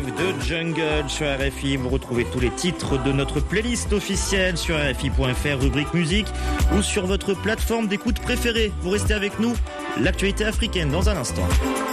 de Jungle sur RFI. Vous retrouvez tous les titres de notre playlist officielle sur RFI.fr, rubrique musique ou sur votre plateforme d'écoute préférée. Vous restez avec nous, l'actualité africaine dans un instant.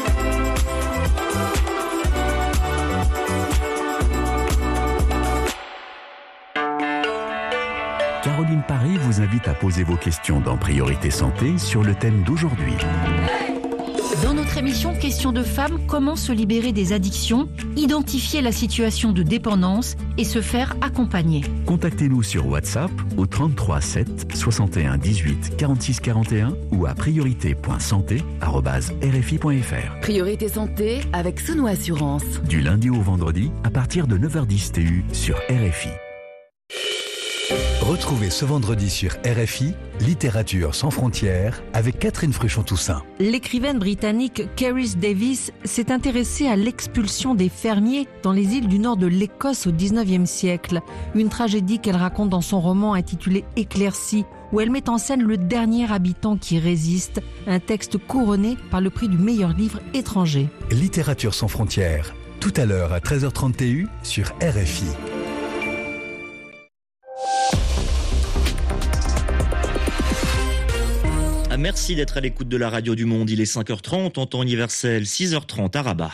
Caroline Paris vous invite à poser vos questions dans Priorité Santé sur le thème d'aujourd'hui. Dans notre émission Questions de femmes, comment se libérer des addictions, identifier la situation de dépendance et se faire accompagner. Contactez-nous sur WhatsApp au 33 7 61 18 46 41 ou à priorité.santé@rfi.fr. Priorité Santé avec Sounou Assurance. Du lundi au vendredi à partir de 9h10 TU sur RFI. Retrouvez ce vendredi sur RFI Littérature sans frontières avec Catherine Fruchon-Toussaint. L'écrivaine britannique Cerys Davis s'est intéressée à l'expulsion des fermiers dans les îles du nord de l'Écosse au XIXe siècle. Une tragédie qu'elle raconte dans son roman intitulé Éclaircie, où elle met en scène le dernier habitant qui résiste, un texte couronné par le prix du meilleur livre étranger. Littérature sans frontières, tout à l'heure à 13h30 TU sur RFI. Merci d'être à l'écoute de la radio du monde. Il est 5h30 en temps universel, 6h30 à Rabat.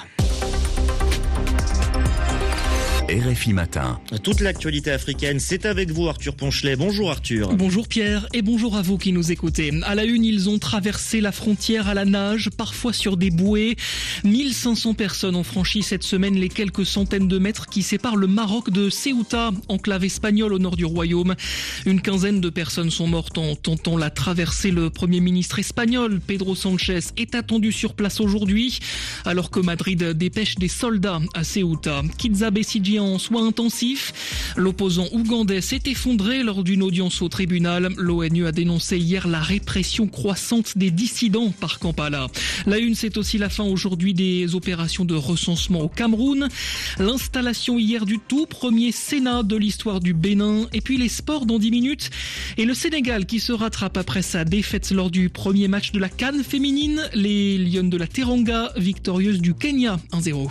RFI Matin. Toute l'actualité africaine, c'est avec vous Arthur Ponchelet. Bonjour Arthur. Bonjour Pierre et bonjour à vous qui nous écoutez. À la une, ils ont traversé la frontière à la nage, parfois sur des bouées. 1500 personnes ont franchi cette semaine les quelques centaines de mètres qui séparent le Maroc de Ceuta, enclave espagnole au nord du royaume. Une quinzaine de personnes sont mortes en tentant la traversée. Le Premier ministre espagnol, Pedro Sánchez, est attendu sur place aujourd'hui, alors que Madrid dépêche des soldats à Ceuta. Kizza Besigye en soins intensifs. L'opposant ougandais s'est effondré lors d'une audience au tribunal. L'ONU a dénoncé hier la répression croissante des dissidents par Kampala. La une, c'est aussi la fin aujourd'hui des opérations de recensement au Cameroun. L'installation hier du tout premier Sénat de l'histoire du Bénin. Et puis les sports dans 10 minutes. Et le Sénégal qui se rattrape après sa défaite lors du premier match de la CAN féminine. Les Lionnes de la Teranga, victorieuses du Kenya 1-0.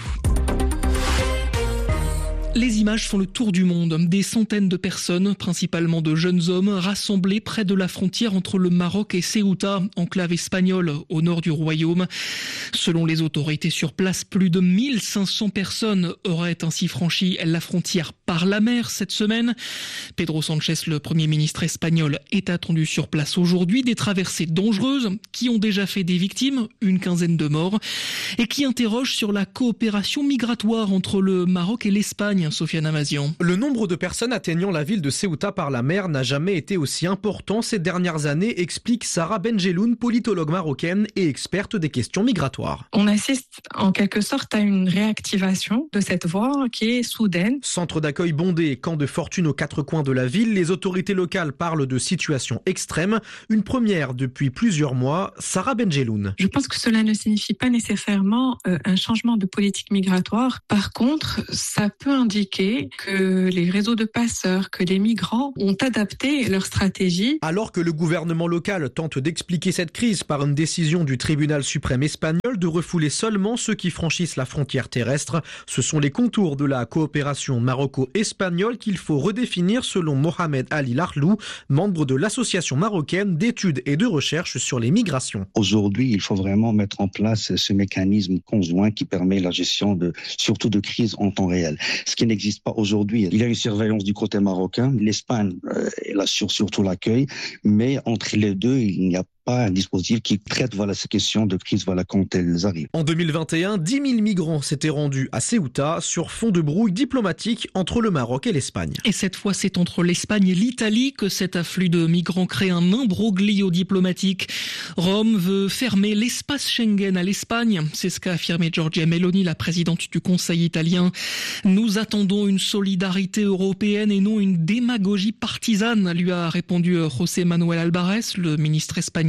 Les images font le tour du monde. Des centaines de personnes, principalement de jeunes hommes, rassemblés près de la frontière entre le Maroc et Ceuta, enclave espagnole au nord du royaume. Selon les autorités sur place, plus de 1500 personnes auraient ainsi franchi la frontière par la mer cette semaine. Pedro Sánchez, le Premier ministre espagnol, est attendu sur place aujourd'hui. Des traversées dangereuses qui ont déjà fait des victimes, une quinzaine de morts, et qui interrogent sur la coopération migratoire entre le Maroc et l'Espagne. Sofiane Amazian. Le nombre de personnes atteignant la ville de Ceuta par la mer n'a jamais été aussi important ces dernières années, explique Sarah Benjeloun, politologue marocaine et experte des questions migratoires. On assiste en quelque sorte à une réactivation de cette voie qui est soudaine. Centre d'accueil bondé, camp de fortune aux quatre coins de la ville, les autorités locales parlent de situation extrême, une première depuis plusieurs mois. Sarah Benjeloun. Je pense que cela ne signifie pas nécessairement un changement de politique migratoire. Par contre, ça peut indiquer que les réseaux de passeurs, que les migrants ont adapté leur stratégie. Alors que le gouvernement local tente d'expliquer cette crise par une décision du tribunal suprême espagnol de refouler seulement ceux qui franchissent la frontière terrestre, ce sont les contours de la coopération maroco-espagnole qu'il faut redéfinir selon Mohamed Ali Larlou, membre de l'association marocaine d'études et de recherche sur les migrations. Aujourd'hui, il faut vraiment mettre en place ce mécanisme conjoint qui permet la gestion surtout de crises en temps réel. Ce qui n'existe pas aujourd'hui. Il y a une surveillance du côté marocain. L'Espagne, elle assure surtout l'accueil, mais entre les deux, il n'y a pas un dispositif qui traite ces questions de crise quand elles arrivent. En 2021, 10 000 migrants s'étaient rendus à Ceuta sur fond de brouille diplomatique entre le Maroc et l'Espagne. Et cette fois, c'est entre l'Espagne et l'Italie que cet afflux de migrants crée un imbroglio diplomatique. Rome veut fermer l'espace Schengen à l'Espagne. C'est ce qu'a affirmé Giorgia Meloni, la présidente du Conseil italien. Nous attendons une solidarité européenne et non une démagogie partisane, lui a répondu José Manuel Albares, le ministre espagnol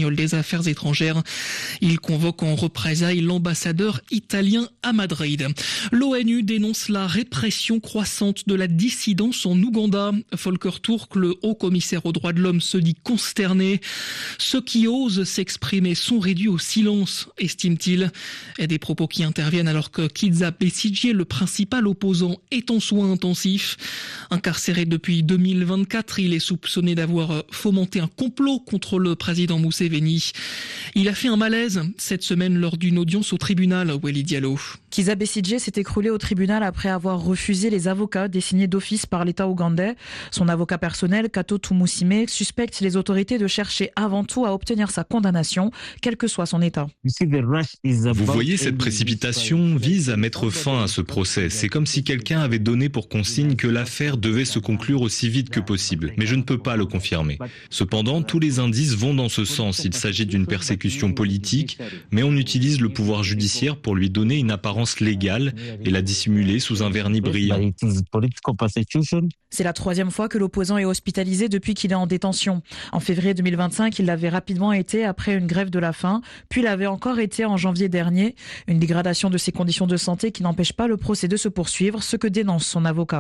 espagnol des Affaires étrangères. Il convoque en représailles l'ambassadeur italien à Madrid. L'ONU dénonce la répression croissante de la dissidence en Ouganda. Volker Turk, le haut-commissaire aux droits de l'homme, se dit consterné. Ceux qui osent s'exprimer sont réduits au silence, estime-t-il. Et des propos qui interviennent alors que Kizza Besigye, le principal opposant, est en soins intensifs. Incarcéré depuis 2024, il est soupçonné d'avoir fomenté un complot contre le président Museveni. Il a fait un malaise cette semaine lors d'une audience au tribunal, Welly Diallo. Kizza Besigye s'est écroulé au tribunal après avoir refusé les avocats désignés d'office par l'État ougandais. Son avocat personnel, Kato Tumusime, suspecte les autorités de chercher avant tout à obtenir sa condamnation, quel que soit son état. Vous voyez, cette précipitation vise à mettre fin à ce procès. C'est comme si quelqu'un avait donné pour consigne que l'affaire devait se conclure aussi vite que possible. Mais je ne peux pas le confirmer. Cependant, tous les indices vont dans ce sens. Il s'agit d'une persécution politique, mais on utilise le pouvoir judiciaire pour lui donner une apparence légale et la dissimuler sous un vernis brillant. C'est la 3e fois que l'opposant est hospitalisé depuis qu'il est en détention. En février 2025, il l'avait rapidement été après une grève de la faim, puis l'avait encore été en janvier dernier. Une dégradation de ses conditions de santé qui n'empêche pas le procès de se poursuivre, ce que dénonce son avocat.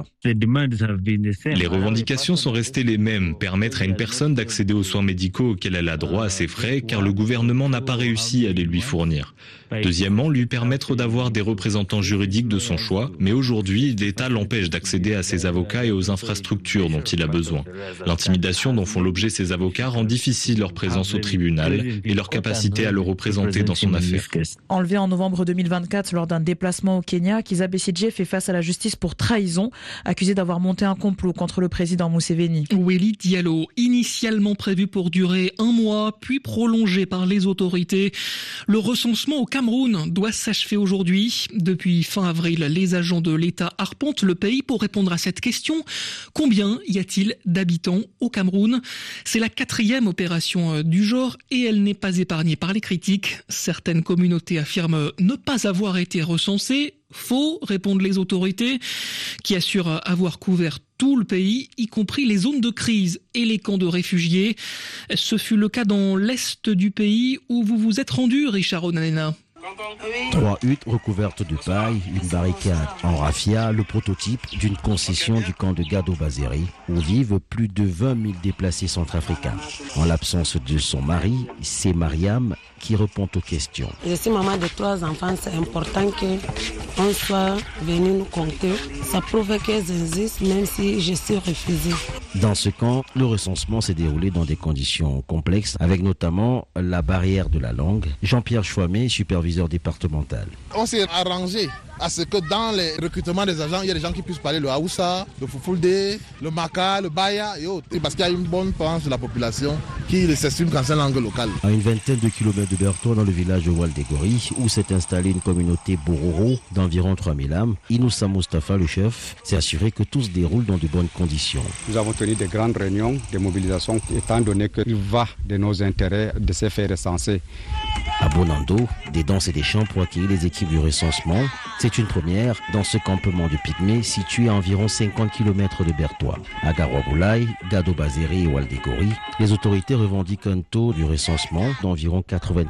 Les revendications sont restées les mêmes. Permettre à une personne d'accéder aux soins médicaux auxquels elle a droit à ses frais, car le gouvernement n'a pas réussi à les lui fournir. Deuxièmement, lui permettre d'avoir des représentants juridiques de son choix, mais aujourd'hui, l'État l'empêche d'accéder à ses avocats et aux infrastructures dont il a besoin. L'intimidation dont font l'objet ses avocats rend difficile leur présence au tribunal et leur capacité à le représenter dans son affaire. Enlevé en novembre 2024 lors d'un déplacement au Kenya, Kizza Besigye fait face à la justice pour trahison, accusé d'avoir monté un complot contre le président Museveni. Welly Diallo, initialement prévu pour durer 1 mois, puis prolongé par les autorités. Le recensement au Cameroun doit s'achever aujourd'hui. Depuis fin avril, les agents de l'État arpentent le pays pour répondre à cette question. Combien y a-t-il d'habitants au Cameroun ? C'est la 4e opération du genre et elle n'est pas épargnée par les critiques. Certaines communautés affirment ne pas avoir été recensées. Faux, répondent les autorités, qui assurent avoir couvert tout le pays, y compris les zones de crise et les camps de réfugiés. Ce fut le cas dans l'est du pays où vous vous êtes rendu, Richard Onanena. 3 huttes recouvertes de paille, une barricade en raffia, le prototype d'une concession du camp de Gado-Bazeri, où vivent plus de 20 000 déplacés centrafricains. En l'absence de son mari, c'est Mariam qui répond aux questions. Je suis maman de 3 enfants, c'est important qu'on soit venu nous compter. Ça prouve qu'elles existent, même si je suis refusée. Dans ce camp, le recensement s'est déroulé dans des conditions complexes, avec notamment la barrière de la langue. Jean-Pierre Chouamé, superviseur départemental. On s'est arrangé à ce que dans les recrutements des agents, il y a des gens qui puissent parler le Haoussa, le Fufulde, le Maka, le Baya et autres. Parce qu'il y a une bonne tranche de la population qui s'exprime dans sa langue locale. À une vingtaine de kilomètres de Bertoua, dans le village de Waldegori, où s'est installée une communauté Bororo d'environ 3000 âmes, Inoussa Mustafa, le chef, s'est assuré que tout se déroule dans de bonnes conditions. Nous avons tenu de grandes réunions, des mobilisations, étant donné qu'il va de nos intérêts de se faire recenser. À Bonando, des danses et des chants pour accueillir les équipes du recensement. C'est une première dans ce campement de pygmées situé à environ 50 km de Bertoua. À Garoua-Boulaye, Gado-Bazeri et Waldegori, les autorités revendiquent un taux du recensement d'environ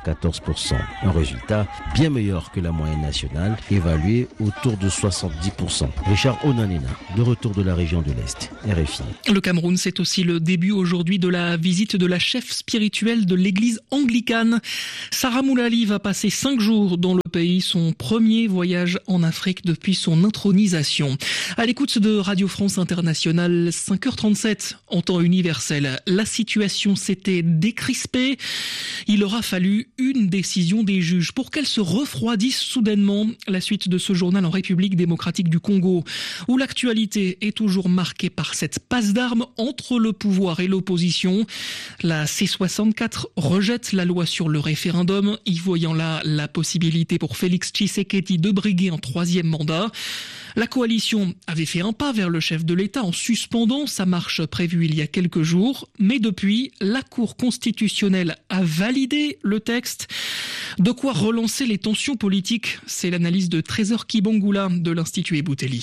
94%. Un résultat bien meilleur que la moyenne nationale, évalué autour de 70%. Richard Onanena, de retour de la région de l'Est, RFI. Le Cameroun, c'est aussi le début aujourd'hui de la visite de la chef spirituelle de l'église anglicane. Sarah Moulali va passer 5 jours dans le pays, son premier voyage en Afrique depuis son intronisation. À l'écoute de Radio France Internationale, 5h37 en temps universel. La situation s'était décrispée. Il aura fallu une décision des juges pour qu'elle se refroidisse soudainement. La suite de ce journal en République démocratique du Congo, où l'actualité est toujours marquée par cette passe d'armes entre le pouvoir et l'opposition. La C64 rejette la loi sur le référendum, y voyant là la possibilité pour Félix Tshisekedi de briguer un 3e mandat. La coalition avait fait un pas vers le chef de l'État en suspendant sa marche prévue il y a quelques jours, mais depuis, la Cour constitutionnelle a validé le texte. De quoi relancer les tensions politiques, c'est l'analyse de Trésor Kibangula de l'Institut Ebouteli.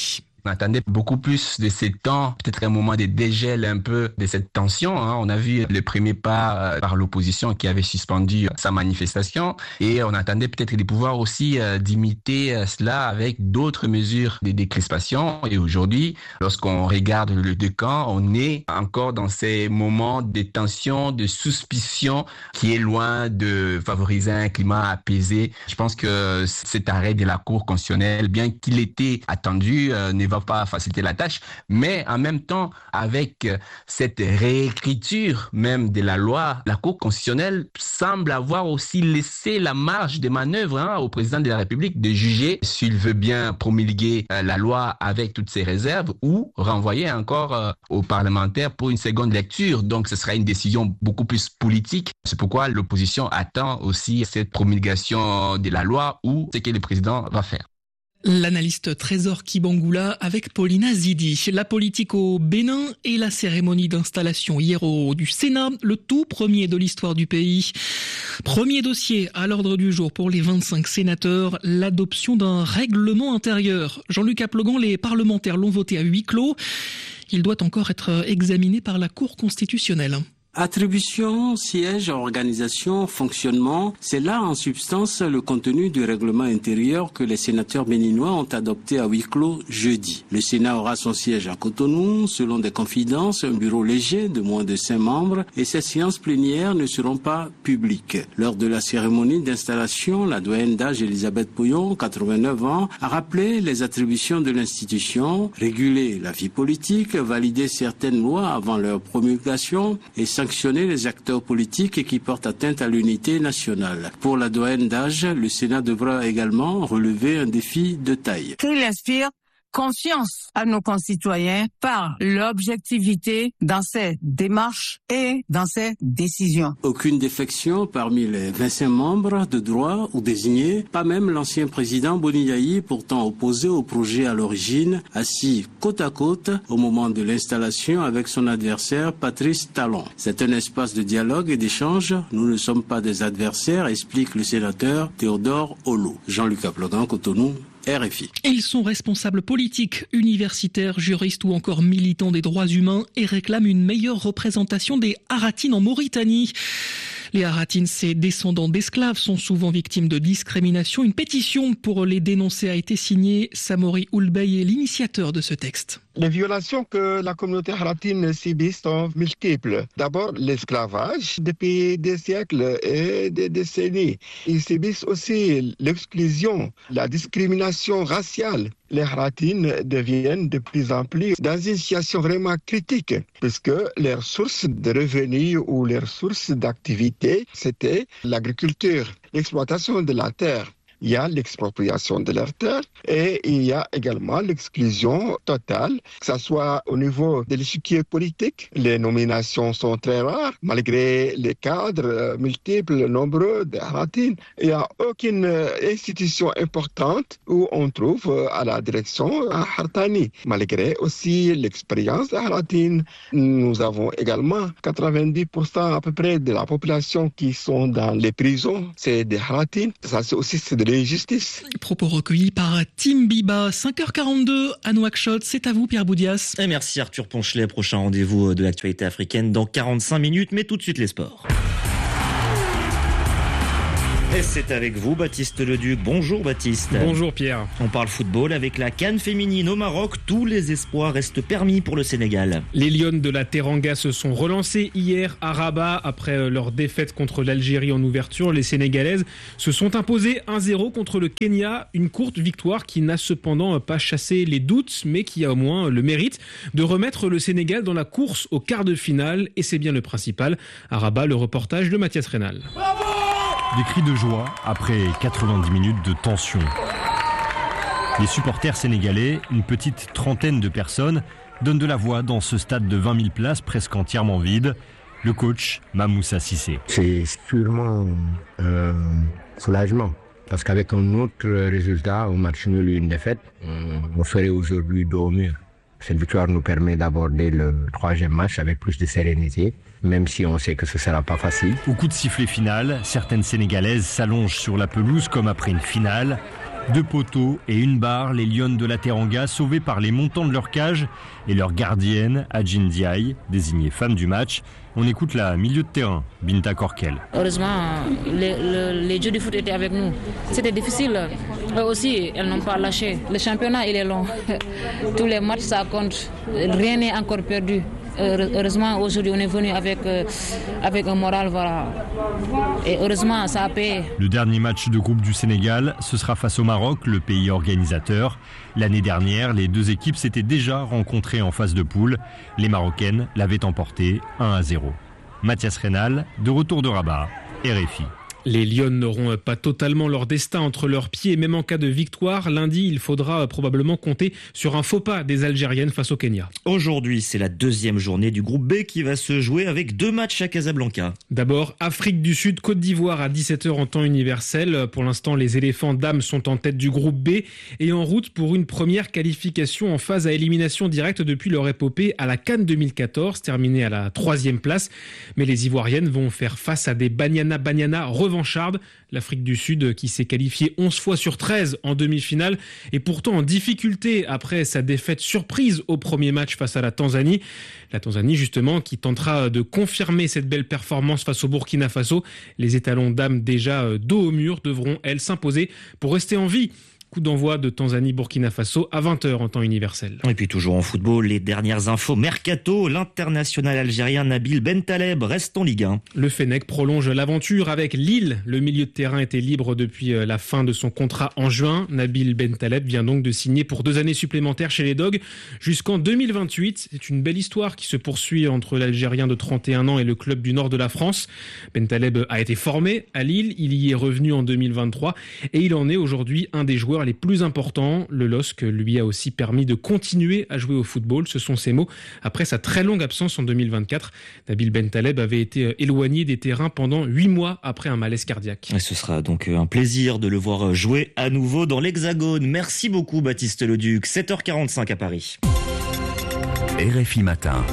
On attendait beaucoup plus de ces temps, peut-être un moment de dégel un peu de cette tension. On a vu le premier pas par l'opposition qui avait suspendu sa manifestation et on attendait peut-être de pouvoir aussi d'imiter cela avec d'autres mesures de décrispation. Et aujourd'hui, lorsqu'on regarde les deux camps, on est encore dans ces moments de tension, de suspicion qui est loin de favoriser un climat apaisé. Je pense que cet arrêt de la Cour constitutionnelle, bien qu'il était attendu, ne va pas faciliter la tâche, mais en même temps, avec cette réécriture même de la loi, la Cour constitutionnelle semble avoir aussi laissé la marge de manœuvre au président de la République de juger s'il veut bien promulguer la loi avec toutes ses réserves ou renvoyer encore aux parlementaires pour une seconde lecture. Donc ce sera une décision beaucoup plus politique. C'est pourquoi l'opposition attend aussi cette promulgation de la loi ou ce que le président va faire. L'analyste Trésor Kibangula avec Paulina Zidi. La politique au Bénin et la cérémonie d'installation hier du Sénat, le tout premier de l'histoire du pays. Premier dossier à l'ordre du jour pour les 25 sénateurs, l'adoption d'un règlement intérieur. Jean-Luc Aplogan, les parlementaires l'ont voté à huis clos. Il doit encore être examiné par la Cour constitutionnelle. Attribution, siège, organisation, fonctionnement, c'est là en substance le contenu du règlement intérieur que les sénateurs béninois ont adopté à huis clos jeudi. Le Sénat aura son siège à Cotonou, selon des confidences, un bureau léger de moins de 5 membres et ses séances plénières ne seront pas publiques. Lors de la cérémonie d'installation, la doyenne d'âge Elisabeth Pouillon, 89 ans, a rappelé les attributions de l'institution, réguler la vie politique, valider certaines lois avant leur promulgation et sanctionner les acteurs politiques qui portent atteinte à l'unité nationale. Pour la doyenne d'âge, le Sénat devra également relever un défi de taille. Qu'il inspire confiance à nos concitoyens par l'objectivité dans ses démarches et dans ses décisions. Aucune défection parmi les 25 membres de droit ou désignés, pas même l'ancien président Boniaï, pourtant opposé au projet à l'origine, assis côte à côte au moment de l'installation avec son adversaire Patrice Talon. C'est un espace de dialogue et d'échange. Nous ne sommes pas des adversaires, explique le sénateur Théodore Olo. Jean-Luc Aplogan, Cotonou, RFI. Ils sont responsables politiques, universitaires, juristes ou encore militants des droits humains et réclament une meilleure représentation des Haratines en Mauritanie. Les Haratines, ces descendants d'esclaves, sont souvent victimes de discrimination. Une pétition pour les dénoncer a été signée. Samori Oulbey est l'initiateur de ce texte. Les violations que la communauté haratine subit sont multiples. D'abord, l'esclavage depuis des siècles et des décennies. Ils subissent aussi l'exclusion, la discrimination raciale. Les haratines deviennent de plus en plus dans une situation vraiment critique, puisque leurs sources de revenus ou leurs sources d'activité, c'était l'agriculture, l'exploitation de la terre. Il y a l'expropriation de leurs terres et il y a également l'exclusion totale, que ce soit au niveau de l'échiquier politique. Les nominations sont très rares, malgré les cadres multiples, nombreux de Haratines. Il n'y a aucune institution importante où on trouve à la direction un Haratani. Malgré aussi l'expérience de Haratines, nous avons également 90% à peu près de la population qui sont dans les prisons, c'est des Haratines. Ça, c'est aussi de justice. Propos recueillis par Tim Biba. 5h42 à Nouakchott. C'est à vous, Pierre Boudias. Et merci Arthur Ponchelet. Prochain rendez-vous de l'actualité africaine dans 45 minutes, mais tout de suite les sports. Et c'est avec vous, Baptiste Leduc. Bonjour Baptiste. Bonjour Pierre. On parle football avec la CAN féminine au Maroc. Tous les espoirs restent permis pour le Sénégal. Les Lionnes de la Teranga se sont relancées hier à Rabat après leur défaite contre l'Algérie en ouverture. Les Sénégalaises se sont imposées 1-0 contre le Kenya. Une courte victoire qui n'a cependant pas chassé les doutes, mais qui a au moins le mérite de remettre le Sénégal dans la course au quart de finale. Et c'est bien le principal. À Rabat, le reportage de Mathias Rénal. Bravo! Des cris de joie après 90 minutes de tension. Les supporters sénégalais, une petite trentaine de personnes, donnent de la voix dans ce stade de 20 000 places presque entièrement vide. Le coach, Mamoussa Cissé. C'est sûrement soulagement. Parce qu'avec un autre résultat, au match nul et une défaite, on serait aujourd'hui dos au mur. Cette victoire nous permet d'aborder le troisième match avec plus de sérénité, même si on sait que ce ne sera pas facile. Au coup de sifflet final, certaines Sénégalaises s'allongent sur la pelouse comme après une finale. 2 poteaux et une barre, les Lionnes de la Teranga sauvées par les montants de leur cage et leur gardienne, Adjin Diaye, désignée femme du match. On écoute la milieu de terrain, Binta Korkel. Heureusement, les dieux du foot étaient avec nous. C'était difficile. Eux aussi, elles n'ont pas lâché. Le championnat, il est long. Tous les matchs, ça compte. Rien n'est encore perdu. Heureusement, aujourd'hui, on est venu avec un moral, voilà. Et heureusement, ça a payé. Le dernier match de groupe du Sénégal, ce sera face au Maroc, le pays organisateur. L'année dernière, les 2 équipes s'étaient déjà rencontrées en phase de poule. Les Marocaines l'avaient emporté 1-0. Mathias Reynal, de retour de Rabat, RFI. Les Lionnes n'auront pas totalement leur destin entre leurs pieds et même en cas de victoire, lundi, il faudra probablement compter sur un faux pas des Algériennes face au Kenya. Aujourd'hui, c'est la 2e journée du groupe B qui va se jouer avec 2 matchs à Casablanca. D'abord, Afrique du Sud, Côte d'Ivoire à 17h en temps universel. Pour l'instant, les éléphants dames sont en tête du groupe B et en route pour une première qualification en phase à élimination directe depuis leur épopée à la CAN 2014, terminée à la 3e place. Mais les Ivoiriennes vont faire face à des Banyana revanchardes. L'Afrique du Sud qui s'est qualifiée 11 fois sur 13 en demi-finale est pourtant en difficulté après sa défaite surprise au premier match face à la Tanzanie. La Tanzanie justement qui tentera de confirmer cette belle performance face au Burkina Faso. Les étalons dames déjà dos au mur devront elles s'imposer pour rester en vie. Coup d'envoi de Tanzanie-Burkina Faso à 20h en temps universel. Et puis toujours en football, les dernières infos mercato, l'international algérien Nabil Bentaleb reste en Ligue 1. Le Fennec prolonge l'aventure avec Lille. Le milieu de terrain était libre depuis la fin de son contrat en juin. Nabil Bentaleb vient donc de signer pour 2 années supplémentaires chez les Dogs jusqu'en 2028. C'est une belle histoire qui se poursuit entre l'Algérien de 31 ans et le club du nord de la France. Bentaleb a été formé à Lille, il y est revenu en 2023 et il en est aujourd'hui un des joueurs les plus importants. Le LOSC lui a aussi permis de continuer à jouer au football. Ce sont ses mots après sa très longue absence en 2024. Nabil Bentaleb avait été éloigné des terrains pendant 8 mois après un malaise cardiaque. Et ce sera donc un plaisir de le voir jouer à nouveau dans l'Hexagone. Merci beaucoup Baptiste Leduc. 7h45 à Paris. RFI Matin.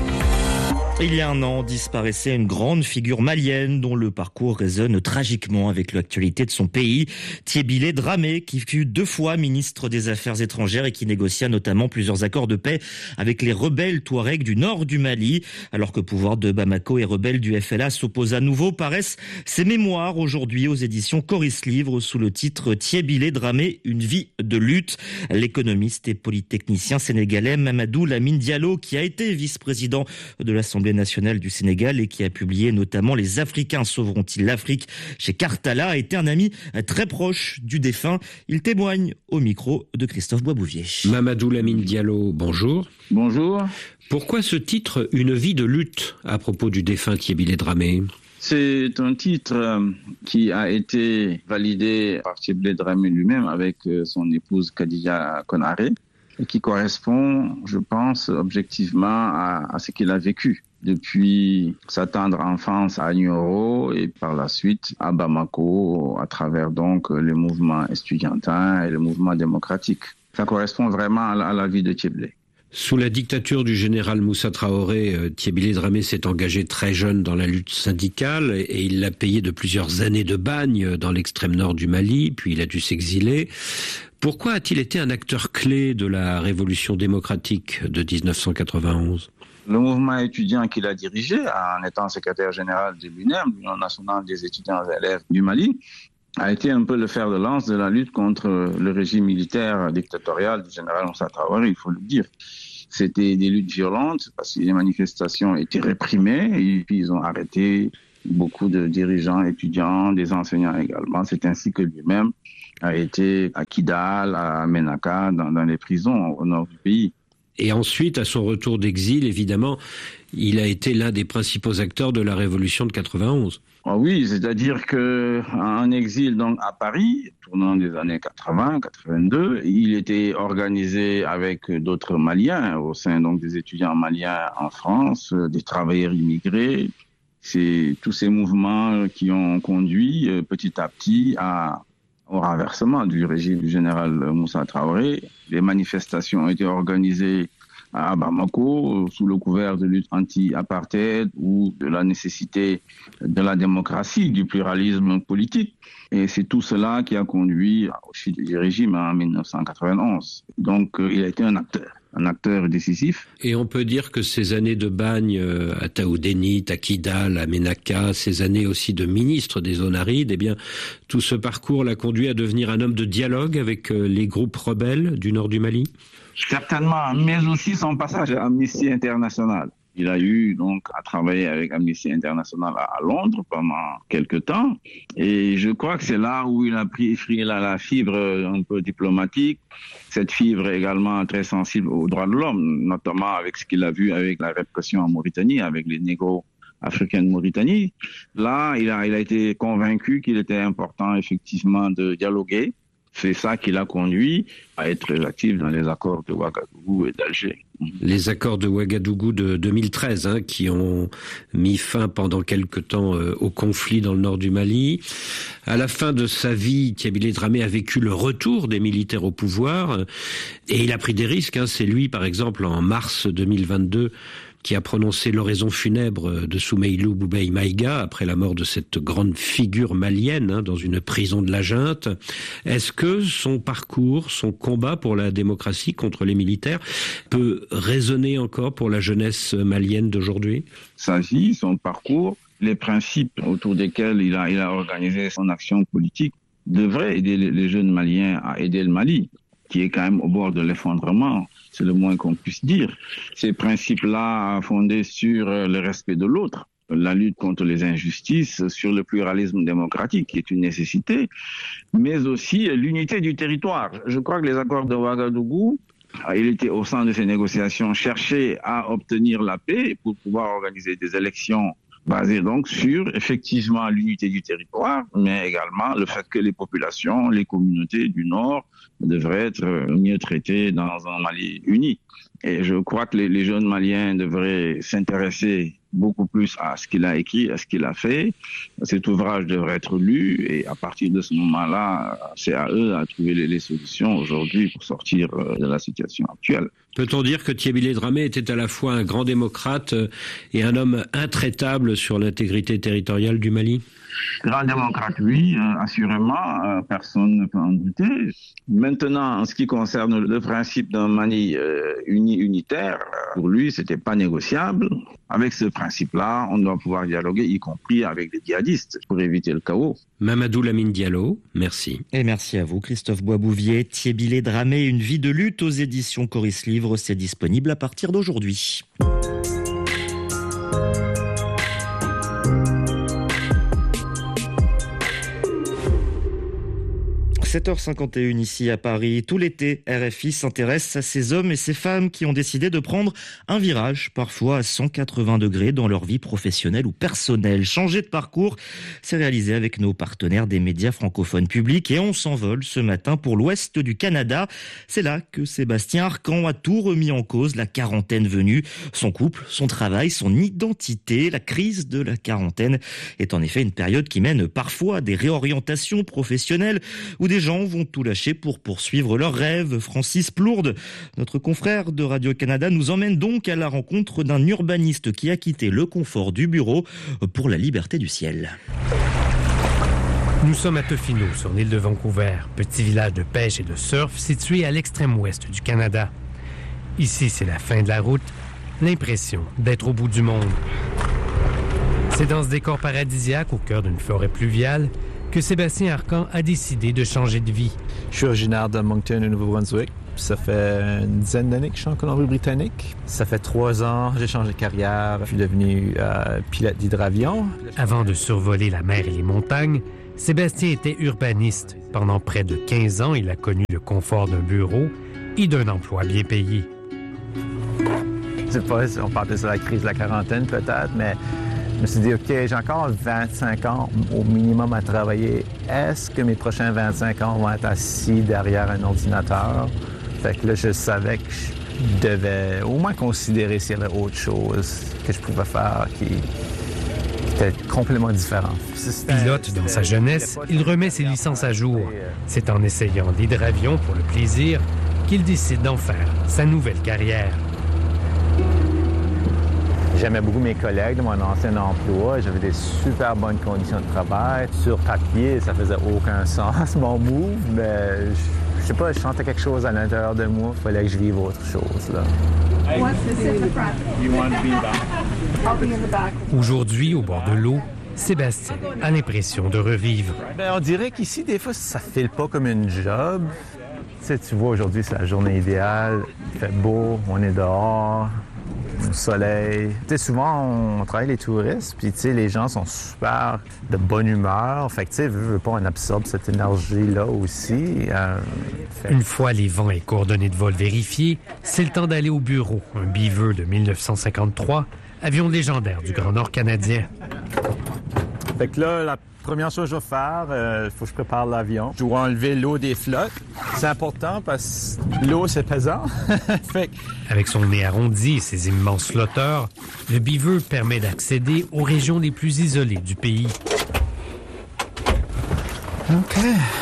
Il y a un an, disparaissait une grande figure malienne dont le parcours résonne tragiquement avec l'actualité de son pays. Thiébilé Dramé, qui fut 2 fois ministre des Affaires étrangères et qui négocia notamment plusieurs accords de paix avec les rebelles touaregs du nord du Mali. Alors que pouvoir de Bamako et rebelles du FLA s'opposent à nouveau, paraissent ses mémoires aujourd'hui aux éditions Coris Livre sous le titre Thiébilé Dramé, une vie de lutte. L'économiste et polytechnicien sénégalais Mamadou Lamine Diallo, qui a été vice-président de l'Assemblée nationale du Sénégal et qui a publié notamment Les Africains sauveront-ils l'Afrique chez Cartala, a été un ami très proche du défunt. Il témoigne au micro de Christophe Boisbouvier. Mamadou Lamine Diallo, bonjour. Bonjour. Pourquoi ce titre « Une vie de lutte » à propos du défunt Thiébilé Dramé ? C'est un titre qui a été validé par Thiébilé Dramé lui-même avec son épouse Khadija Konaré et qui correspond, je pense, objectivement à ce qu'il a vécu depuis sa tendre enfance à Nioro et par la suite à Bamako, à travers donc les mouvements estudiantins et le mouvement démocratique. Ça correspond vraiment à la vie de Thiébilé. Sous la dictature du général Moussa Traoré, Thiébilé Dramé s'est engagé très jeune dans la lutte syndicale et il l'a payé de plusieurs années de bagne dans l'extrême nord du Mali, puis il a dû s'exiler. Pourquoi a-t-il été un acteur clé de la révolution démocratique de 1991 ? Le mouvement étudiant qu'il a dirigé, en étant secrétaire général de l'UNEM, l'Union nationale des étudiants et élèves du Mali, a été un peu le fer de lance de la lutte contre le régime militaire dictatorial du général Moussa Traoré, il faut le dire. C'était des luttes violentes parce que les manifestations étaient réprimées et puis ils ont arrêté beaucoup de dirigeants étudiants, des enseignants également. C'est ainsi que lui-même a été à Kidal, à Ménaka, dans les prisons au nord du pays. Et ensuite, à son retour d'exil, évidemment, il a été l'un des principaux acteurs de la révolution de 91. Ah oui, c'est-à-dire qu'en exil donc à Paris, tournant des années 80, 82, il était organisé avec d'autres Maliens au sein donc des étudiants maliens en France, des travailleurs immigrés. C'est tous ces mouvements qui ont conduit petit à petit au renversement du régime du général Moussa Traoré. Les manifestations ont été organisées à Bamako sous le couvert de lutte anti-apartheid ou de la nécessité de la démocratie, du pluralisme politique. Et c'est tout cela qui a conduit au chute du régime en 1991. Donc il a été un acteur décisif. Et on peut dire que ces années de bagne à Taoudénit, à Kidal, à Ménaka, ces années aussi de ministre des zones arides, eh bien, tout ce parcours l'a conduit à devenir un homme de dialogue avec les groupes rebelles du nord du Mali? Certainement, mais aussi son passage à Amnesty International. Il a eu donc à travailler avec Amnesty International à Londres pendant quelques temps, et je crois que c'est là où il a pris la fibre un peu diplomatique, cette fibre également très sensible aux droits de l'homme, notamment avec ce qu'il a vu avec la répression en Mauritanie, avec les négros africains de Mauritanie. Là, il a été convaincu qu'il était important effectivement de dialoguer. C'est ça qui l'a conduit à être très actif dans les accords de Ouagadougou et d'Alger. Les accords de Ouagadougou de 2013, qui ont mis fin pendant quelque temps au conflit dans le nord du Mali. À la fin de sa vie, Thébilé Dramé a vécu le retour des militaires au pouvoir et il a pris des risques. C'est lui, par exemple, en mars 2022, qui a prononcé l'oraison funèbre de Soumeylou Boubèye Maïga après la mort de cette grande figure malienne dans une prison de la junte. Est-ce que son parcours, son combat pour la démocratie contre les militaires peut résonner encore pour la jeunesse malienne d'aujourd'hui? Sa vie, son parcours, les principes autour desquels il a organisé son action politique devraient aider les jeunes Maliens à aider le Mali, qui est quand même au bord de l'effondrement, c'est le moins qu'on puisse dire. Ces principes-là fondés sur le respect de l'autre, la lutte contre les injustices, sur le pluralisme démocratique, qui est une nécessité, mais aussi l'unité du territoire. Je crois que les accords de Ouagadougou, il était au sein de ces négociations, cherchaient à obtenir la paix pour pouvoir organiser des élections basé donc sur effectivement l'unité du territoire, mais également le fait que les populations, les communautés du Nord devraient être mieux traitées dans un Mali uni. Et je crois que les jeunes Maliens devraient s'intéresser beaucoup plus à ce qu'il a écrit, à ce qu'il a fait. Cet ouvrage devrait être lu et à partir de ce moment-là, c'est à eux à trouver les solutions aujourd'hui pour sortir de la situation actuelle. Peut-on dire que Thébilé Dramé était à la fois un grand démocrate et un homme intraitable sur l'intégrité territoriale du Mali ? Grand démocrate, oui, assurément, personne ne peut en douter. Maintenant, en ce qui concerne le principe d'un Mali unitaire, pour lui, c'était pas négociable. Avec ce principe-là, on doit pouvoir dialoguer, y compris avec les djihadistes, pour éviter le chaos. Mamadou Lamine Diallo, merci. Et merci à vous, Christophe Boisbouvier. Thébilé Dramé, une vie de lutte aux éditions Coris Livre, c'est disponible à partir d'aujourd'hui. 7h51 ici à Paris. Tout l'été, RFI s'intéresse à ces hommes et ces femmes qui ont décidé de prendre un virage, parfois à 180 degrés dans leur vie professionnelle ou personnelle. Changer de parcours, c'est réalisé avec nos partenaires des médias francophones publics et on s'envole ce matin pour l'ouest du Canada. C'est là que Sébastien Arcan a tout remis en cause, la quarantaine venue. Son couple, son travail, son identité. La crise de la quarantaine est en effet une période qui mène parfois à des réorientations professionnelles où des gens vont tout lâcher pour poursuivre leurs rêves. Francis Plourde, notre confrère de Radio-Canada, nous emmène donc à la rencontre d'un urbaniste qui a quitté le confort du bureau pour la liberté du ciel. Nous sommes à Tofino, sur l'île de Vancouver, petit village de pêche et de surf situé à l'extrême ouest du Canada. Ici, c'est la fin de la route, l'impression d'être au bout du monde. C'est dans ce décor paradisiaque, au cœur d'une forêt pluviale, que Sébastien Arcan a décidé de changer de vie. Je suis originaire de Moncton, au Nouveau-Brunswick. Ça fait une dizaine d'années que je suis en Colombie-Britannique. Ça fait 3 ans, j'ai changé de carrière. Je suis devenu pilote d'hydravion. Avant de survoler la mer et les montagnes, Sébastien était urbaniste. Pendant près de 15 ans, il a connu le confort d'un bureau et d'un emploi bien payé. Je sais pas si on parle de la crise de la quarantaine peut-être, mais je me suis dit, OK, j'ai encore 25 ans au minimum à travailler. Est-ce que mes prochains 25 ans vont être assis derrière un ordinateur? Fait que là, je savais que je devais au moins considérer s'il y avait autre chose que je pouvais faire qui était complètement différent. Pilote dans sa jeunesse, il remet ses licences à jour. C'est en essayant l'hydravion pour le plaisir qu'il décide d'en faire sa nouvelle carrière. J'aimais beaucoup mes collègues de mon ancien emploi. J'avais des super bonnes conditions de travail. Sur papier, ça faisait aucun sens, mon move, mais je sais pas, je sentais quelque chose à l'intérieur de moi. Il fallait que je vive autre chose, là. Aujourd'hui, au bord de l'eau, Sébastien a l'impression de revivre. On dirait qu'ici, des fois, ça file pas comme une job. Tu vois, aujourd'hui, c'est la journée idéale. Il fait beau, on est dehors, au soleil. Souvent, on travaille les touristes, puis les gens sont super de bonne humeur. Fait que, veux pas, on absorbe cette énergie-là aussi. Une fois les vents et coordonnées de vol vérifiés, c'est le temps d'aller au bureau. Un Beaver de 1953, avion légendaire du Grand Nord canadien. Fait que là, la première chose que je vais faire, il faut que je prépare l'avion. Je dois enlever l'eau des flottes. C'est important parce que l'eau, c'est pesant. Avec son nez arrondi et ses immenses flotteurs, le Beaver permet d'accéder aux régions les plus isolées du pays. OK.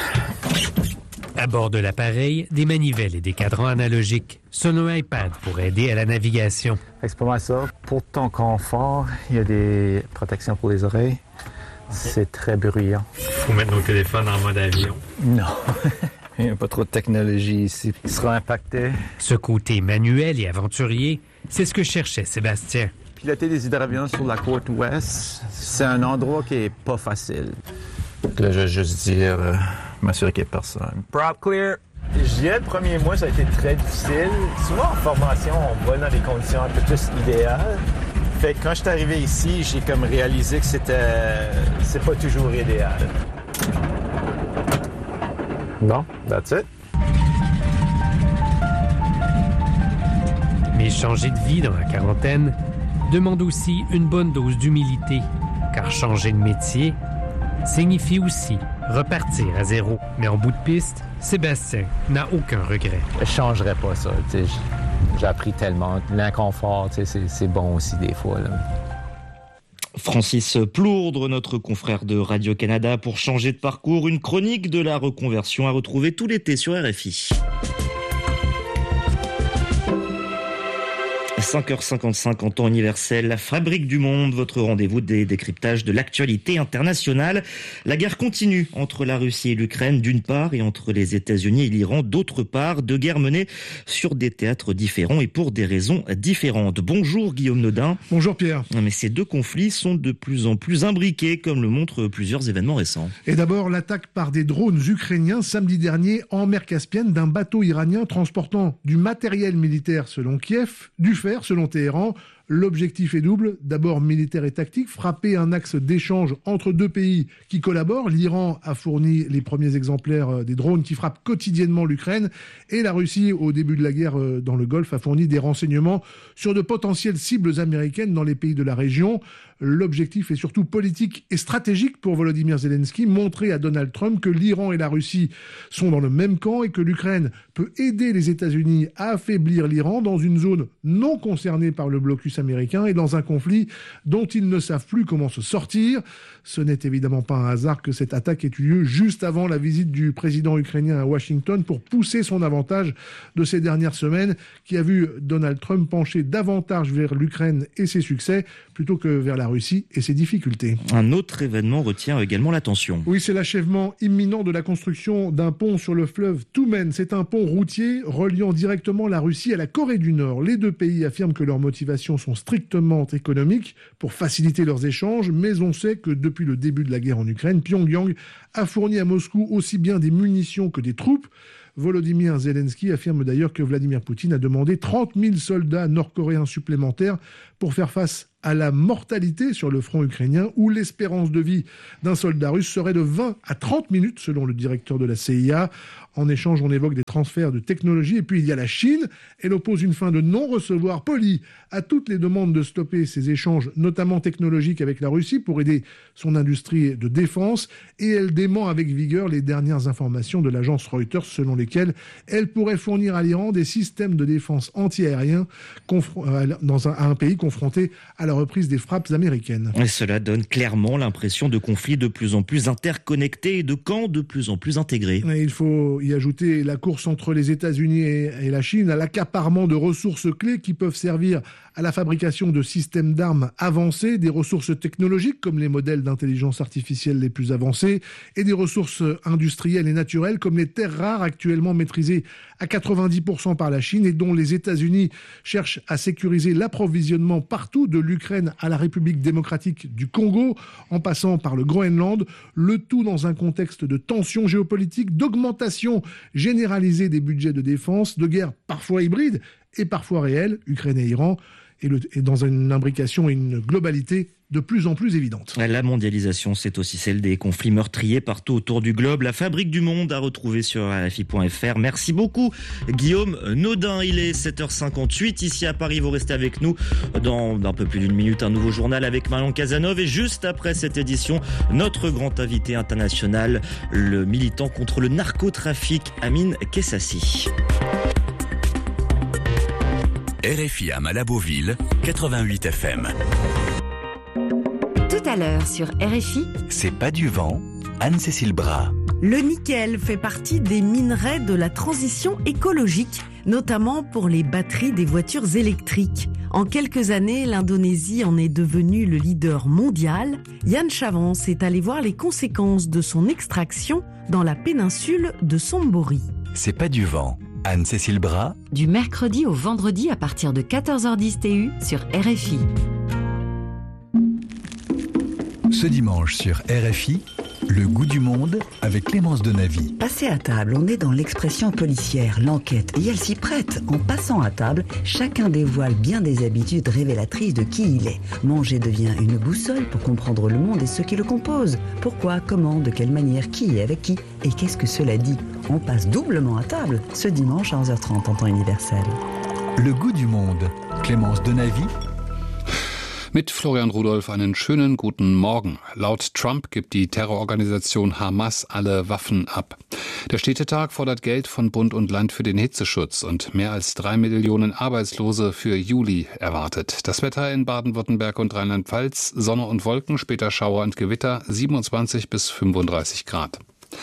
À bord de l'appareil, des manivelles et des cadrans analogiques, selon un iPad pour aider à la navigation. C'est pas mal ça. Pour ton confort, il y a des protections pour les oreilles. C'est très bruyant. Faut mettre nos téléphones en mode avion. Non. Il n'y a pas trop de technologie ici. Il sera impacté. Ce côté manuel et aventurier, c'est ce que cherchait Sébastien. Piloter des hydravions sur la côte ouest, c'est un endroit qui est pas facile. Là, je vais juste dire, m'assurer qu'il n'y ait personne. Prop clear. Je dirais le premier mois, ça a été très difficile. Souvent en formation, on va dans des conditions un peu plus idéales. Fait que quand je suis arrivé ici, j'ai comme réalisé que c'est pas toujours idéal. Bon, that's it. Mais changer de vie dans la quarantaine demande aussi une bonne dose d'humilité, car changer de métier signifie aussi repartir à zéro. Mais en bout de piste, Sébastien n'a aucun regret. Je changerais pas ça, tu sais. J'ai appris tellement. L'inconfort, c'est bon aussi des fois, là. Francis Plourdre, notre confrère de Radio-Canada, pour changer de parcours, une chronique de la reconversion à retrouver tout l'été sur RFI. 5h55 en temps universel, la Fabrique du Monde, votre rendez-vous des décryptages de l'actualité internationale. La guerre continue entre la Russie et l'Ukraine d'une part et entre les États-Unis et l'Iran d'autre part. Deux guerres menées sur des théâtres différents et pour des raisons différentes. Bonjour Guillaume Nodin. Bonjour Pierre. Mais ces deux conflits sont de plus en plus imbriqués comme le montrent plusieurs événements récents. Et d'abord l'attaque par des drones ukrainiens samedi dernier en mer Caspienne d'un bateau iranien transportant du matériel militaire selon Kiev, du fer selon Téhéran. L'objectif est double, d'abord militaire et tactique, frapper un axe d'échange entre deux pays qui collaborent. L'Iran a fourni les premiers exemplaires des drones qui frappent quotidiennement l'Ukraine et la Russie, au début de la guerre dans le Golfe, a fourni des renseignements sur de potentielles cibles américaines dans les pays de la région. L'objectif est surtout politique et stratégique pour Volodymyr Zelensky, montrer à Donald Trump que l'Iran et la Russie sont dans le même camp et que l'Ukraine peut aider les États-Unis à affaiblir l'Iran dans une zone non concernée par le blocus américain et dans un conflit dont ils ne savent plus comment se sortir. Ce n'est évidemment pas un hasard que cette attaque ait eu lieu juste avant la visite du président ukrainien à Washington pour pousser son avantage de ces dernières semaines, qui a vu Donald Trump pencher davantage vers l'Ukraine et ses succès plutôt que vers la Russie et ses difficultés. Un autre événement retient également l'attention. Oui, c'est l'achèvement imminent de la construction d'un pont sur le fleuve Toumen. C'est un pont routier reliant directement la Russie à la Corée du Nord. Les deux pays affirment que leurs motivations sont strictement économiques pour faciliter leurs échanges, mais on sait que depuis le début de la guerre en Ukraine, Pyongyang a fourni à Moscou aussi bien des munitions que des troupes. Volodymyr Zelensky affirme d'ailleurs que Vladimir Poutine a demandé 30 000 soldats nord-coréens supplémentaires pour faire face à la mortalité sur le front ukrainien, où l'espérance de vie d'un soldat russe serait de 20 à 30 minutes, selon le directeur de la CIA. En échange, on évoque des transferts de technologie. Et puis, il y a la Chine. Elle oppose une fin de non-recevoir polie à toutes les demandes de stopper ces échanges, notamment technologiques, avec la Russie pour aider son industrie de défense. Et elle dément avec vigueur les dernières informations de l'agence Reuters, selon lesquelles elle pourrait fournir à l'Iran des systèmes de défense antiaériens à un pays confronté à la reprise des frappes américaines. Et cela donne clairement l'impression de conflits de plus en plus interconnectés et de camps de plus en plus intégrés. Et il faut y ajouter la course entre les États-Unis et la Chine, à l'accaparement de ressources clés qui peuvent servir à la fabrication de systèmes d'armes avancés, des ressources technologiques comme les modèles d'intelligence artificielle les plus avancés et des ressources industrielles et naturelles comme les terres rares actuellement maîtrisées à 90% par la Chine et dont les États-Unis cherchent à sécuriser l'approvisionnement partout de l'Ukraine à la République démocratique du Congo en passant par le Groenland, le tout dans un contexte de tensions géopolitiques, d'augmentation généralisée des budgets de défense, de guerre parfois hybride et parfois réelle, Ukraine et Iran, et dans une imbrication et une globalité de plus en plus évidente. La mondialisation, c'est aussi celle des conflits meurtriers partout autour du globe. La fabrique du monde à retrouver sur RFI.fr. Merci beaucoup Guillaume Naudin. Il est 7h58 ici à Paris. Vous restez avec nous dans un peu plus d'une minute. Un nouveau journal avec Marion Cazeneuve. Et juste après cette édition, notre grand invité international, le militant contre le narcotrafic, Amin Kessassi. RFI à Malabo-Ville, 88 FM. Tout à l'heure sur RFI, C'est pas du vent, Anne-Cécile Bras. le nickel fait partie des minerais de la transition écologique, notamment pour les batteries des voitures électriques. En quelques années, l'Indonésie en est devenue le leader mondial. Yann Chavance est allé voir les conséquences de son extraction dans la péninsule de Sombori. C'est pas du vent, Anne-Cécile Bras. Du mercredi au vendredi à partir de 14h10 TU sur RFI. Ce dimanche sur RFI, le goût du monde avec Clémence Denavy. Passer à table, on est dans l'expression policière, l'enquête, et elle s'y prête. En passant à table, chacun dévoile bien des habitudes révélatrices de qui il est. Manger devient une boussole pour comprendre le monde et ceux qui le composent. Pourquoi, comment, de quelle manière, qui est avec qui, et qu'est-ce que cela dit? On passe doublement à table, ce dimanche à 11h30 en temps universel. Le goût du monde, Clémence Denavy. Mit Florian Rudolph einen schönen guten Morgen. Laut Trump gibt die Terrororganisation Hamas alle Waffen ab. Der Städtetag fordert Geld von Bund und Land für den Hitzeschutz und mehr als 3 Millionen Arbeitslose für Juli erwartet. Das Wetter in Baden-Württemberg und Rheinland-Pfalz, Sonne und Wolken, später Schauer und Gewitter, 27 bis 35 Grad.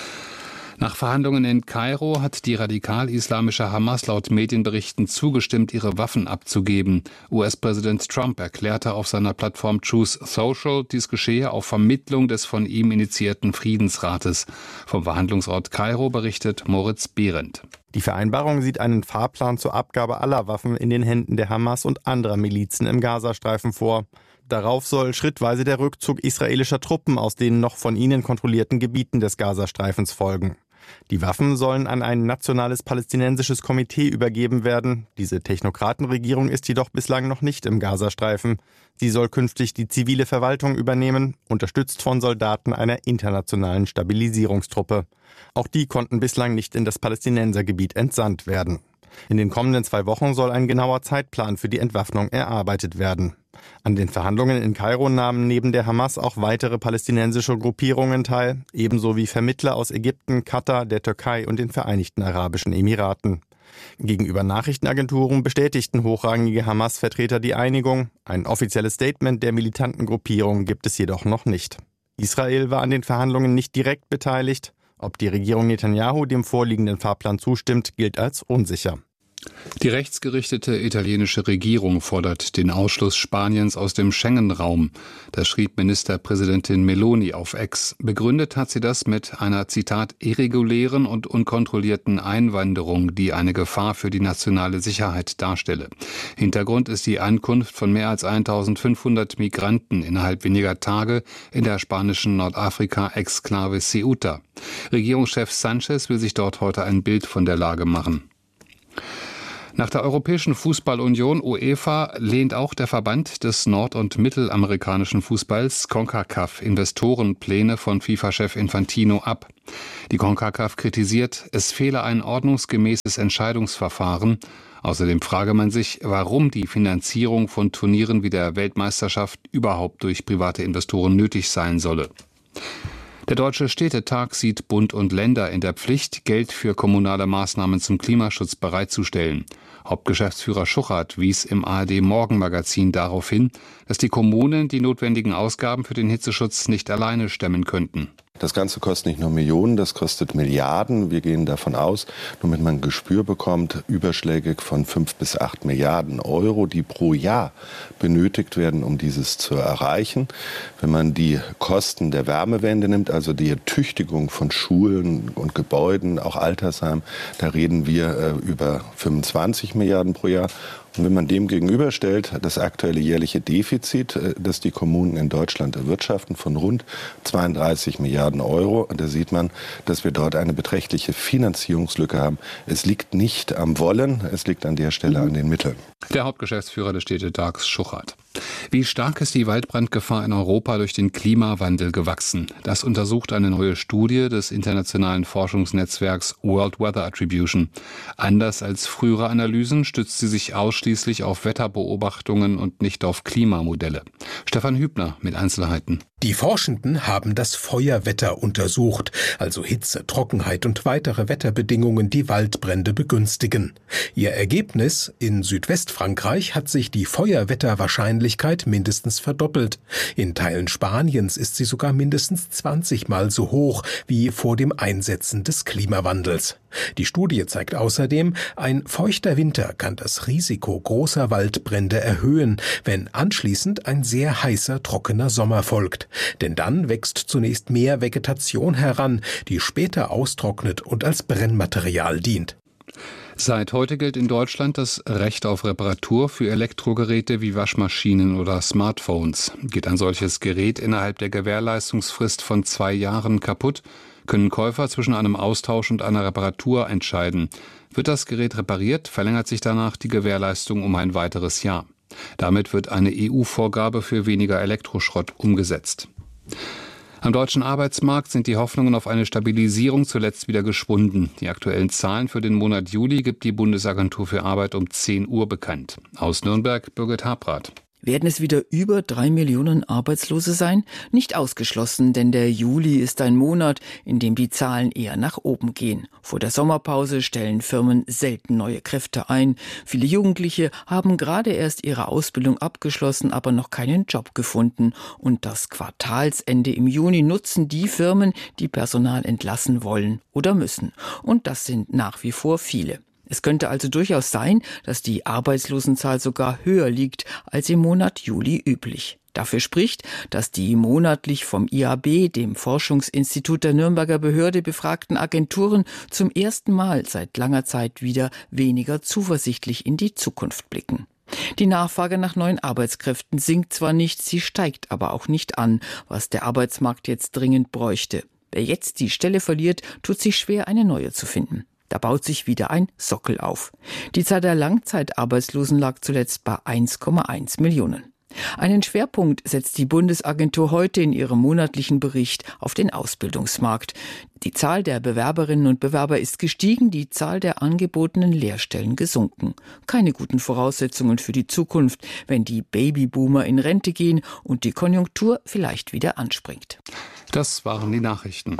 Nach Verhandlungen in Kairo hat die radikal-islamische Hamas laut Medienberichten zugestimmt, ihre Waffen abzugeben. US-Präsident Trump erklärte auf seiner Plattform Truth Social, dies geschehe auf Vermittlung des von ihm initiierten Friedensrates. Vom Verhandlungsort Kairo berichtet Moritz Behrendt. Die Vereinbarung sieht einen Fahrplan zur Abgabe aller Waffen in den Händen der Hamas und anderer Milizen im Gazastreifen vor. Darauf soll schrittweise der Rückzug israelischer Truppen aus den noch von ihnen kontrollierten Gebieten des Gazastreifens folgen. Die Waffen sollen an ein nationales palästinensisches Komitee übergeben werden. Diese Technokratenregierung ist jedoch bislang noch nicht im Gazastreifen. Sie soll künftig die zivile Verwaltung übernehmen, unterstützt von Soldaten einer internationalen Stabilisierungstruppe. Auch die konnten bislang nicht in das Palästinensergebiet entsandt werden. In den kommenden 2 Wochen soll ein genauer Zeitplan für die Entwaffnung erarbeitet werden. An den Verhandlungen in Kairo nahmen neben der Hamas auch weitere palästinensische Gruppierungen teil, ebenso wie Vermittler aus Ägypten, Katar, der Türkei und den Vereinigten Arabischen Emiraten. Gegenüber Nachrichtenagenturen bestätigten hochrangige Hamas-Vertreter die Einigung. Ein offizielles Statement der militanten Gruppierung gibt es jedoch noch nicht. Israel war an den Verhandlungen nicht direkt beteiligt. Ob die Regierung Netanyahu dem vorliegenden Fahrplan zustimmt, gilt als unsicher. Die rechtsgerichtete italienische Regierung fordert den Ausschluss Spaniens aus dem Schengen-Raum. Das schrieb Ministerpräsidentin Meloni auf X. Begründet hat sie das mit einer, Zitat, irregulären und unkontrollierten Einwanderung, die eine Gefahr für die nationale Sicherheit darstelle. Hintergrund ist die Ankunft von mehr als 1500 Migranten innerhalb weniger Tage in der spanischen Nordafrika-Exklave Ceuta. Regierungschef Sanchez will sich dort heute ein Bild von der Lage machen. Nach der Europäischen Fußballunion UEFA lehnt auch der Verband des nord- und mittelamerikanischen Fußballs CONCACAF Investorenpläne von FIFA-Chef Infantino ab. Die CONCACAF kritisiert, es fehle ein ordnungsgemäßes Entscheidungsverfahren. Außerdem frage man sich, warum die Finanzierung von Turnieren wie der Weltmeisterschaft überhaupt durch private Investoren nötig sein solle. Der Deutsche Städtetag sieht Bund und Länder in der Pflicht, Geld für kommunale Maßnahmen zum Klimaschutz bereitzustellen. Hauptgeschäftsführer Schuchart wies im ARD-Morgenmagazin darauf hin, dass die Kommunen die notwendigen Ausgaben für den Hitzeschutz nicht alleine stemmen könnten. Das Ganze kostet nicht nur Millionen, das kostet Milliarden. Wir gehen davon aus, damit man ein Gespür bekommt, überschlägig von 5 bis 8 Milliarden Euro, die pro Jahr benötigt werden, um dieses zu erreichen. Wenn man die Kosten der Wärmewende nimmt, also die Ertüchtigung von Schulen und Gebäuden, auch Altersheim, da reden wir über 25 Milliarden pro Jahr. Und wenn man dem gegenüberstellt, das aktuelle jährliche Defizit, das die Kommunen in Deutschland erwirtschaften, von rund 32 Milliarden Euro, da sieht man, dass wir dort eine beträchtliche Finanzierungslücke haben. Es liegt nicht am Wollen, es liegt an der Stelle an den Mitteln. Der Hauptgeschäftsführer des Städtetags Schuchart. Wie stark ist die Waldbrandgefahr in Europa durch den Klimawandel gewachsen? Das untersucht eine neue Studie des internationalen Forschungsnetzwerks World Weather Attribution. Anders als frühere Analysen stützt sie sich ausschließlich auf Wetterbeobachtungen und nicht auf Klimamodelle. Stefan Hübner mit Einzelheiten. Die Forschenden haben das Feuerwetter untersucht, also Hitze, Trockenheit und weitere Wetterbedingungen, die Waldbrände begünstigen. Ihr Ergebnis: In Südwestfrankreich hat sich die Feuerwetterwahrscheinlichkeit mindestens verdoppelt. In Teilen Spaniens ist sie sogar mindestens 20-mal so hoch wie vor dem Einsetzen des Klimawandels. Die Studie zeigt außerdem, ein feuchter Winter kann das Risiko großer Waldbrände erhöhen, wenn anschließend ein sehr heißer, trockener Sommer folgt. Denn dann wächst zunächst mehr Vegetation heran, die später austrocknet und als Brennmaterial dient. Seit heute gilt in Deutschland das Recht auf Reparatur für Elektrogeräte wie Waschmaschinen oder Smartphones. Geht ein solches Gerät innerhalb der Gewährleistungsfrist von 2 Jahren kaputt, können Käufer zwischen einem Austausch und einer Reparatur entscheiden. Wird das Gerät repariert, verlängert sich danach die Gewährleistung um ein weiteres Jahr. Damit wird eine EU-Vorgabe für weniger Elektroschrott umgesetzt. Am deutschen Arbeitsmarkt sind die Hoffnungen auf eine Stabilisierung zuletzt wieder geschwunden. Die aktuellen Zahlen für den Monat Juli gibt die Bundesagentur für Arbeit um 10 Uhr bekannt. Aus Nürnberg, Birgit Habrath. Werden es wieder über 3 Millionen Arbeitslose sein? Nicht ausgeschlossen, denn der Juli ist ein Monat, in dem die Zahlen eher nach oben gehen. Vor der Sommerpause stellen Firmen selten neue Kräfte ein. Viele Jugendliche haben gerade erst ihre Ausbildung abgeschlossen, aber noch keinen Job gefunden. Und das Quartalsende im Juni nutzen die Firmen, die Personal entlassen wollen oder müssen. Und das sind nach wie vor viele. Es könnte also durchaus sein, dass die Arbeitslosenzahl sogar höher liegt als im Monat Juli üblich. Dafür spricht, dass die monatlich vom IAB, dem Forschungsinstitut der Nürnberger Behörde, befragten Agenturen zum ersten Mal seit langer Zeit wieder weniger zuversichtlich in die Zukunft blicken. Die Nachfrage nach neuen Arbeitskräften sinkt zwar nicht, sie steigt aber auch nicht an, was der Arbeitsmarkt jetzt dringend bräuchte. Wer jetzt die Stelle verliert, tut sich schwer, eine neue zu finden. Da baut sich wieder ein Sockel auf. Die Zahl der Langzeitarbeitslosen lag zuletzt bei 1,1 Millionen. Einen Schwerpunkt setzt die Bundesagentur heute in ihrem monatlichen Bericht auf den Ausbildungsmarkt. Die Zahl der Bewerberinnen und Bewerber ist gestiegen, die Zahl der angebotenen Lehrstellen gesunken. Keine guten Voraussetzungen für die Zukunft, wenn die Babyboomer in Rente gehen und die Konjunktur vielleicht wieder anspringt. Das waren die Nachrichten.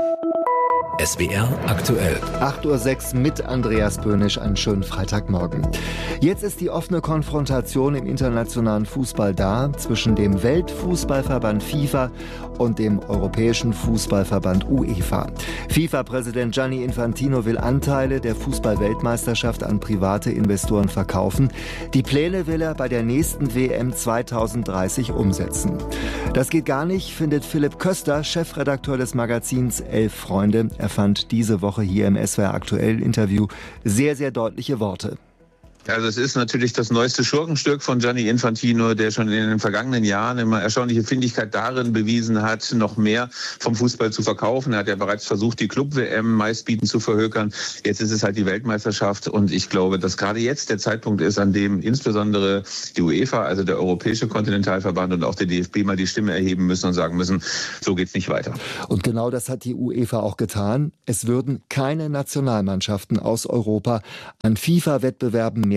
SWR aktuell. 8:06 Uhr mit Andreas Böhnisch, einen schönen Freitagmorgen. Jetzt ist die offene Konfrontation im internationalen Fußball da zwischen dem Weltfußballverband FIFA und dem Europäischen Fußballverband UEFA. FIFA-Präsident Gianni Infantino will Anteile der Fußball-Weltmeisterschaft an private Investoren verkaufen. Die Pläne will er bei der nächsten WM 2030 umsetzen. Das geht gar nicht, findet Philipp Köster, Chefredakteur des Magazins 11 Freunde. Er fand diese Woche hier im SWR aktuell Interview sehr, sehr deutliche Worte. Also es ist natürlich das neueste Schurkenstück von Gianni Infantino, der schon in den vergangenen Jahren immer erstaunliche Findigkeit darin bewiesen hat, noch mehr vom Fußball zu verkaufen. Er hat ja bereits versucht, die Club-WM meistbietend zu verhökern. Jetzt ist es halt die Weltmeisterschaft und ich glaube, dass gerade jetzt der Zeitpunkt ist, an dem insbesondere die UEFA, also der Europäische Kontinentalverband und auch der DFB mal die Stimme erheben müssen und sagen müssen, so geht's nicht weiter. Und genau das hat die UEFA auch getan. Es würden keine Nationalmannschaften aus Europa an FIFA-Wettbewerben mehr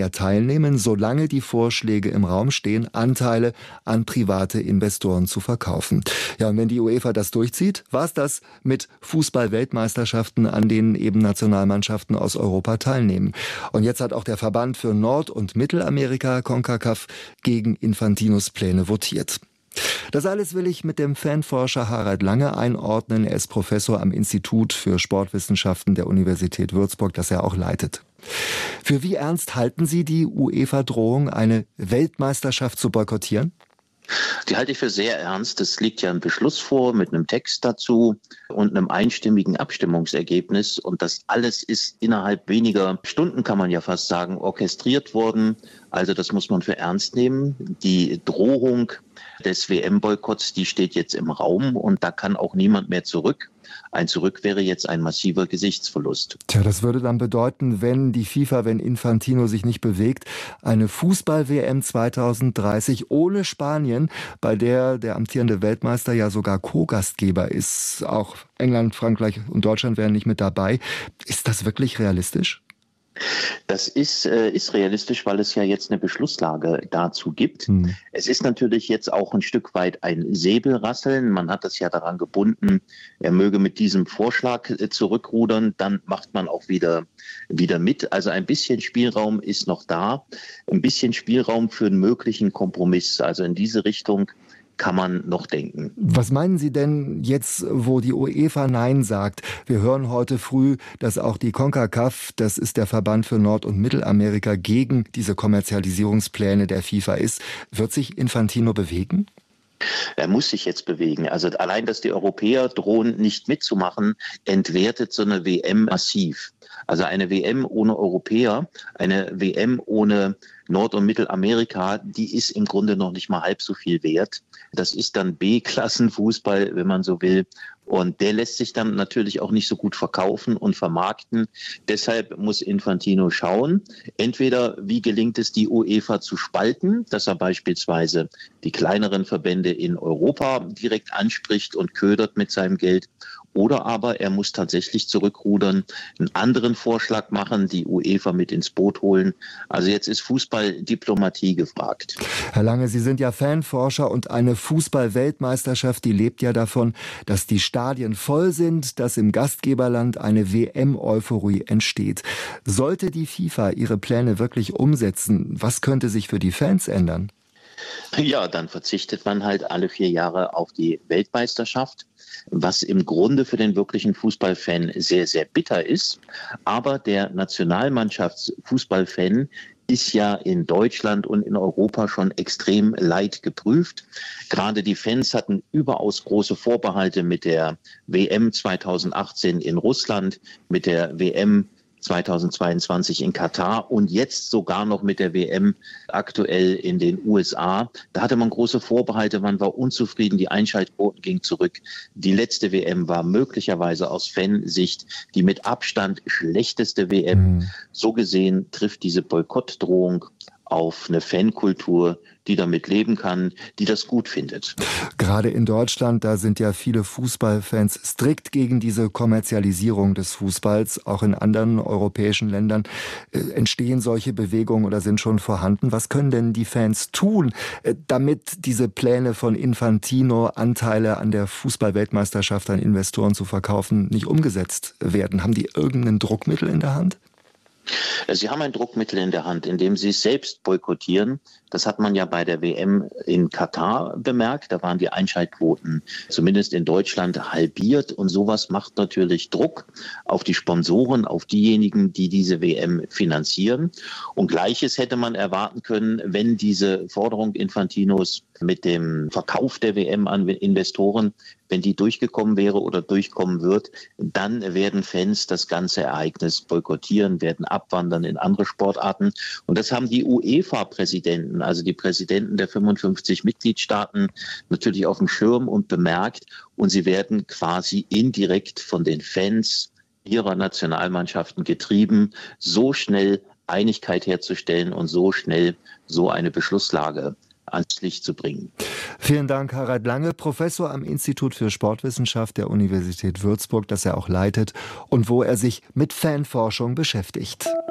ja teilnehmen, solange die Vorschläge im Raum stehen, Anteile an private Investoren zu verkaufen. Ja, und wenn die UEFA das durchzieht, war's das mit Fußball-Weltmeisterschaften, an denen eben Nationalmannschaften aus Europa teilnehmen. Und jetzt hat auch der Verband für Nord- und Mittelamerika, CONCACAF, gegen Infantinos Pläne votiert. Das alles will ich mit dem Fanforscher Harald Lange einordnen. Er ist Professor am Institut für Sportwissenschaften der Universität Würzburg, das er auch leitet. Für wie ernst halten Sie die UEFA-Drohung, eine Weltmeisterschaft zu boykottieren? Die halte ich für sehr ernst. Es liegt ja ein Beschluss vor mit einem Text dazu und einem einstimmigen Abstimmungsergebnis. Und das alles ist innerhalb weniger Stunden, kann man ja fast sagen, orchestriert worden. Also das muss man für ernst nehmen. Die Drohung des WM-Boykotts, die steht jetzt im Raum und da kann auch niemand mehr zurück. Ein Zurück wäre jetzt ein massiver Gesichtsverlust. Tja, das würde dann bedeuten, wenn die FIFA, wenn Infantino sich nicht bewegt, eine Fußball-WM 2030 ohne Spanien, bei der der amtierende Weltmeister ja sogar Co-Gastgeber ist. Auch England, Frankreich und Deutschland wären nicht mit dabei. Ist das wirklich realistisch? Das ist realistisch, weil es ja jetzt eine Beschlusslage dazu gibt. Es ist natürlich jetzt auch ein Stück weit ein Säbelrasseln. Man hat das ja daran gebunden, er möge mit diesem Vorschlag zurückrudern. Dann macht man auch wieder mit. Also ein bisschen Spielraum ist noch da. Ein bisschen Spielraum für einen möglichen Kompromiss. Also in diese Richtung kann man noch denken. Was meinen Sie denn jetzt, wo die UEFA Nein sagt? Wir hören heute früh, dass auch die CONCACAF, das ist der Verband für Nord- und Mittelamerika, gegen diese Kommerzialisierungspläne der FIFA ist. Wird sich Infantino bewegen? Er muss sich jetzt bewegen. Also allein, dass die Europäer drohen, nicht mitzumachen, entwertet so eine WM massiv. Also eine WM ohne Europäer, eine WM ohne Nord- und Mittelamerika, die ist im Grunde noch nicht mal halb so viel wert. Das ist dann B-Klassenfußball, wenn man so will. Und der lässt sich dann natürlich auch nicht so gut verkaufen und vermarkten. Deshalb muss Infantino schauen, entweder wie gelingt es, die UEFA zu spalten, dass er beispielsweise die kleineren Verbände in Europa direkt anspricht und ködert mit seinem Geld. Oder aber er muss tatsächlich zurückrudern, einen anderen Vorschlag machen, die UEFA mit ins Boot holen. Also jetzt ist Fußballdiplomatie gefragt. Herr Lange, Sie sind ja Fanforscher und eine Fußball-Weltmeisterschaft, die lebt ja davon, dass die Stadien voll sind, dass im Gastgeberland eine WM-Euphorie entsteht. Sollte die FIFA ihre Pläne wirklich umsetzen, was könnte sich für die Fans ändern? Ja, dann verzichtet man halt alle 4 Jahre auf die Weltmeisterschaft, was im Grunde für den wirklichen Fußballfan sehr, sehr bitter ist. Aber der Nationalmannschaftsfußballfan ist ja in Deutschland und in Europa schon extrem leid geprüft. Gerade die Fans hatten überaus große Vorbehalte mit der WM 2018 in Russland, mit der WM 2022 in Katar und jetzt sogar noch mit der WM aktuell in den USA. Da hatte man große Vorbehalte, man war unzufrieden, die Einschaltquoten gingen zurück. Die letzte WM war möglicherweise aus Fansicht die mit Abstand schlechteste WM. So gesehen trifft diese Boykottdrohung auf eine Fankultur, die damit leben kann, die das gut findet. Gerade in Deutschland, da sind ja viele Fußballfans strikt gegen diese Kommerzialisierung des Fußballs. Auch in anderen europäischen Ländern entstehen solche Bewegungen oder sind schon vorhanden. Was können denn die Fans tun, damit diese Pläne von Infantino, Anteile an der Fußball-Weltmeisterschaft an Investoren zu verkaufen, nicht umgesetzt werden? Haben die irgendein Druckmittel in der Hand? Sie haben ein Druckmittel in der Hand, indem sie es selbst boykottieren. Das hat man ja bei der WM in Katar bemerkt. Da waren die Einschaltquoten zumindest in Deutschland halbiert. Und sowas macht natürlich Druck auf die Sponsoren, auf diejenigen, die diese WM finanzieren. Und Gleiches hätte man erwarten können, wenn diese Forderung Infantinos mit dem Verkauf der WM an Investoren, wenn die durchgekommen wäre oder durchkommen wird, dann werden Fans das ganze Ereignis boykottieren, werden abwandern in andere Sportarten. Und das haben die UEFA-Präsidenten, also die Präsidenten der 55 Mitgliedstaaten, natürlich auf dem Schirm und bemerkt. Und sie werden quasi indirekt von den Fans ihrer Nationalmannschaften getrieben, so schnell Einigkeit herzustellen und so schnell so eine Beschlusslage ans Licht zu bringen. Vielen Dank, Harald Lange, Professor am Institut für Sportwissenschaft der Universität Würzburg, das er auch leitet und wo er sich mit Fanforschung beschäftigt.